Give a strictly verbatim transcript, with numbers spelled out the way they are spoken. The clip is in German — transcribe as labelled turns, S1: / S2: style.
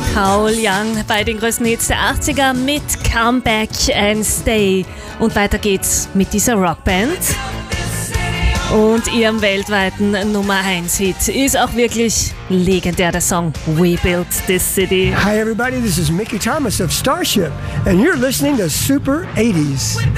S1: Paul Young bei den größten Hits der achtziger mit Come Back and Stay. Und weiter geht's mit dieser Rockband. Und ihrem weltweiten Nummer eins Hit ist auch wirklich legendär, der Song We Built This City.
S2: Hi everybody, this is Mickey Thomas of Starship and you're listening to Super eighties.